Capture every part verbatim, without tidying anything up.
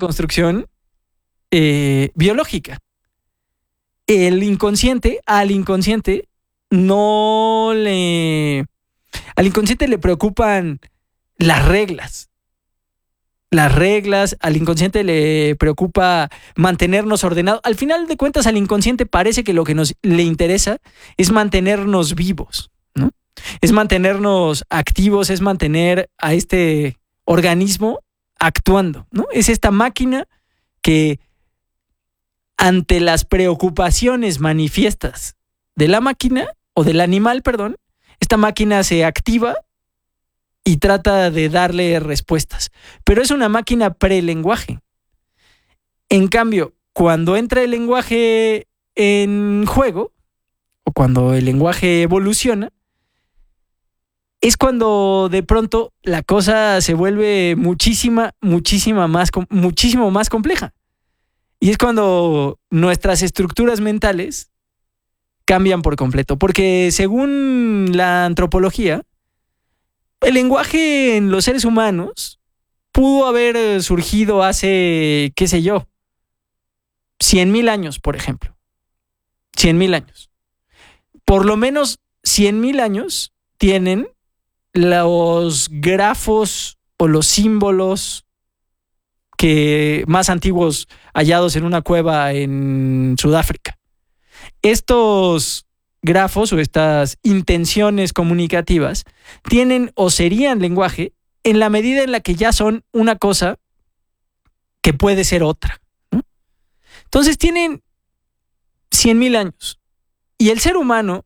construcción eh, biológica. El inconsciente, al inconsciente no le... Al inconsciente le preocupan las reglas. Las reglas, al inconsciente le preocupa mantenernos ordenados. Al final de cuentas, al inconsciente parece que lo que nos le interesa es mantenernos vivos, ¿no? Es mantenernos activos, es mantener a este organismo actuando, ¿no? Es esta máquina que ante las preocupaciones manifiestas de la máquina o del animal, perdón, esta máquina se activa y trata de darle respuestas. Pero es una máquina prelenguaje. En cambio, cuando entra el lenguaje en juego, o cuando el lenguaje evoluciona, es cuando de pronto la cosa se vuelve muchísima, muchísima más, muchísimo más compleja. Y es cuando nuestras estructuras mentales cambian por completo. Porque según la antropología, el lenguaje en los seres humanos pudo haber surgido hace, qué sé yo, cien mil años, por ejemplo. cien mil años. Por lo menos cien mil años tienen los grafos o los símbolos que más antiguos hallados en una cueva en Sudáfrica. Estos grafos o estas intenciones comunicativas tienen o serían lenguaje en la medida en la que ya son una cosa que puede ser otra, ¿no? Entonces tienen cien mil años y el ser humano,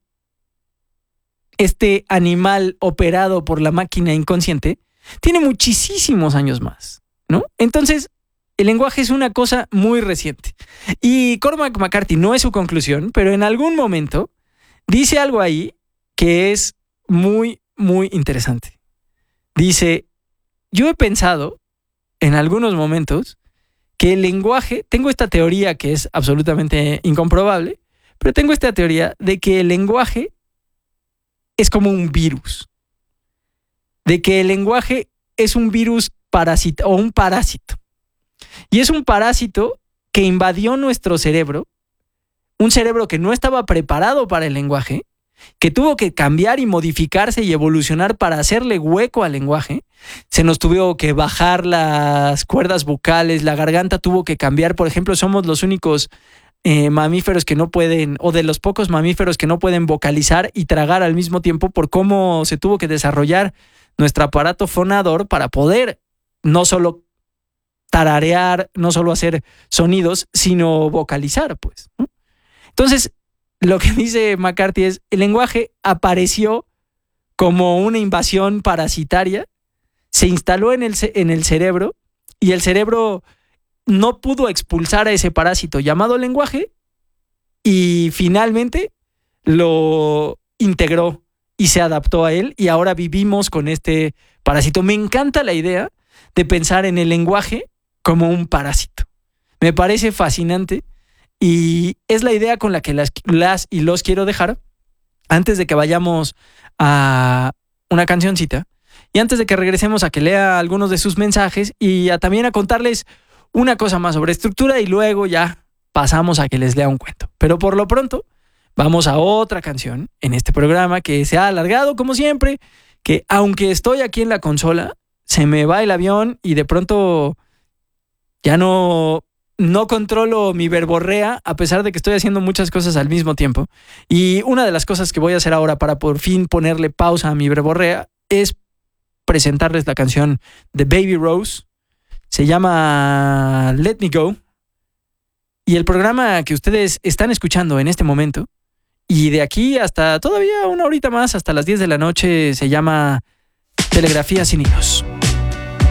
este animal operado por la máquina inconsciente, tiene muchísimos años más, ¿no? Entonces, el lenguaje es una cosa muy reciente. Y Cormac McCarthy no es su conclusión, pero en algún momento dice algo ahí que es muy, muy interesante. Dice, yo he pensado en algunos momentos que el lenguaje, tengo esta teoría que es absolutamente incomprobable, pero tengo esta teoría de que el lenguaje es como un virus. De que el lenguaje es un virus parásito o un parásito. Y es un parásito que invadió nuestro cerebro, un cerebro que no estaba preparado para el lenguaje, que tuvo que cambiar y modificarse y evolucionar para hacerle hueco al lenguaje. Se nos tuvo que bajar las cuerdas vocales, la garganta tuvo que cambiar. Por ejemplo, somos los únicos eh, mamíferos que no pueden, o de los pocos mamíferos que no pueden vocalizar y tragar al mismo tiempo por cómo se tuvo que desarrollar nuestro aparato fonador para poder no solo tararear, no solo hacer sonidos, sino vocalizar, pues, ¿no? Entonces, lo que dice McCarthy es, el lenguaje apareció como una invasión parasitaria, se instaló en el, en el cerebro y el cerebro no pudo expulsar a ese parásito llamado lenguaje y finalmente lo integró y se adaptó a él y ahora vivimos con este parásito. Me encanta la idea de pensar en el lenguaje como un parásito. Me parece fascinante y es la idea con la que las, las y los quiero dejar antes de que vayamos a una cancioncita y antes de que regresemos a que lea algunos de sus mensajes y a, también a contarles una cosa más sobre estructura y luego ya pasamos a que les lea un cuento. Pero por lo pronto vamos a otra canción en este programa que se ha alargado como siempre, que aunque estoy aquí en la consola, se me va el avión y de pronto ya no, no controlo mi verborrea a pesar de que estoy haciendo muchas cosas al mismo tiempo. Y una de las cosas que voy a hacer ahora para por fin ponerle pausa a mi verborrea es presentarles la canción de Baby Rose. Se llama Let Me Go. Y el programa que ustedes están escuchando en este momento, y de aquí hasta todavía una horita más, hasta las diez de la noche, se llama Telegrafía sin hilos.